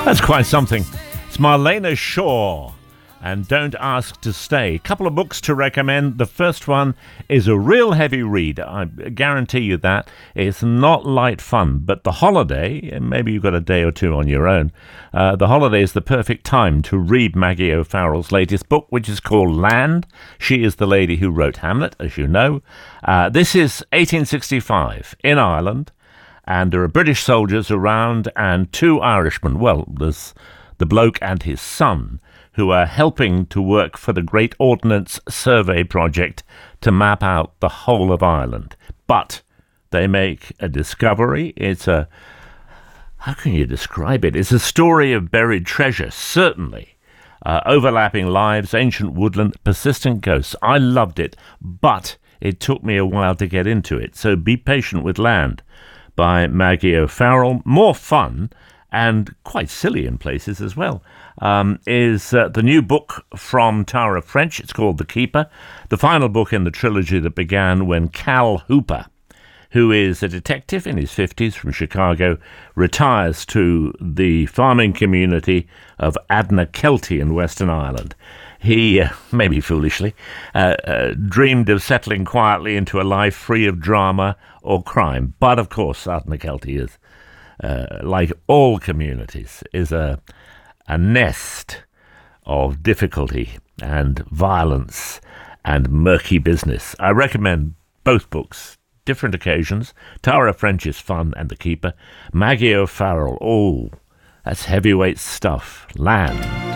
That's quite something. It's Marlena Shaw and Don't Ask to Stay. A couple of books to recommend. The first one is a real heavy read. I guarantee you that. It's not light fun, but The Holiday, and maybe you've got a day or two on your own, The Holiday is the perfect time to read Maggie O'Farrell's latest book, which is called Land. She is the lady who wrote Hamlet, as you know. This is 1865 in Ireland, and there are British soldiers around and two Irishmen. Well, there's the bloke and his son, who are helping to work for the Great Ordnance Survey Project to map out the whole of Ireland. But they make a discovery. How can you describe it? It's a story of buried treasure, certainly. Overlapping lives, ancient woodland, persistent ghosts. I loved it, but it took me a while to get into it. So be patient with Land by Maggie O'Farrell. More fun and quite silly in places as well, is the new book from Tara French. It's called The Keeper, the final book in the trilogy that began when Cal Hooper, who is a detective in his 50s from Chicago, retires to the farming community of Adna-Kelty in Western Ireland. He, maybe foolishly, dreamed of settling quietly into a life free of drama or crime. But, of course, Adna-Kelty is, like all communities, is a nest of difficulty and violence and murky business. I recommend both books, different occasions. Tara French is fun and The Keeper. Maggie O'Farrell, oh, that's heavyweight stuff. Land.